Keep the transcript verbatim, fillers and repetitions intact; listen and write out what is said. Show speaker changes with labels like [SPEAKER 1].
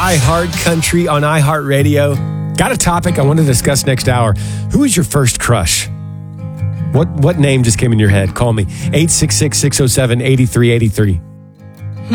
[SPEAKER 1] iHeart Country on iHeartRadio. Got a topic I want to discuss next hour. Who is your first crush? What what name just came in your head? Call me, eight six six, six oh seven, eight three eight three.